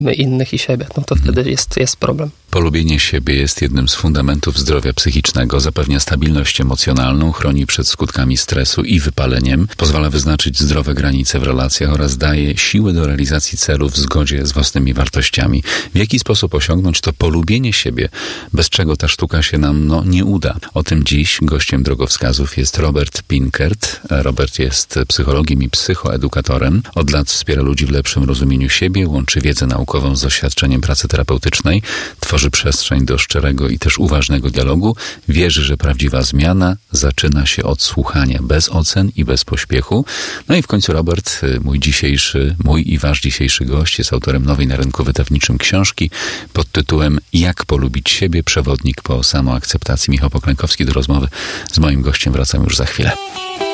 innych i siebie, no to wtedy jest problem. Polubienie siebie jest jednym z fundamentów zdrowia psychicznego, zapewnia stabilność emocjonalną, chroni przed skutkami stresu i wypaleniem, pozwala wyznaczyć zdrowe granice w relacjach oraz daje siłę do realizacji celów w zgodzie z własnymi wartościami. W jaki sposób osiągnąć to polubienie siebie, bez czego ta sztuka się nam nie uda? O tym dziś gościem drogowskazów jest Robert Pinkert. Robert jest psychologiem i psychoedukatorem. Od lat wspiera ludzi w lepszym rozumieniu siebie, łączy wiedzę naukową z doświadczeniem pracy terapeutycznej, tworzy przestrzeń do szczerego i też uważnego dialogu, wierzy, że prawdziwa zmiana zaczyna się od słuchania, bez ocen i bez pośpiechu. No i w końcu Robert, mój i wasz dzisiejszy gość, jest autorem nowej na rynku wydawniczym książki pod tytułem Jak polubić siebie? Przewodnik po samoakceptacji. Michał Poklękowski do rozmowy z moim gościem. Wracam już za chwilę.